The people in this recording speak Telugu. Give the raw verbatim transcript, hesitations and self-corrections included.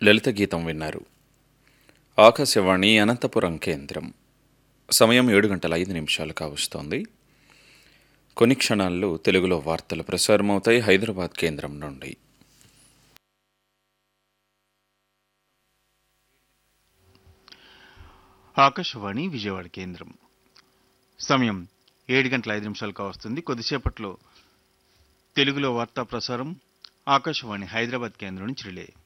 లలిత గీతం విన్నారు. ఆకాశవాణి అనంతపురం కేంద్రం. సమయం ఏడు గంటల ఐదు నిమిషాలు కావస్తోంది. కొన్ని క్షణాల్లో తెలుగులో వార్తలు ప్రసారమవుతాయి హైదరాబాద్ కేంద్రం నుండి. ఆకాశవాణి విజయవాడ కేంద్రం. సమయం ఏడు గంటల ఐదు నిమిషాలు కావస్తుంది. కొద్దిసేపట్లో తెలుగులో వార్తా ప్రసారం ఆకాశవాణి హైదరాబాద్ కేంద్రం నుంచి రిలే.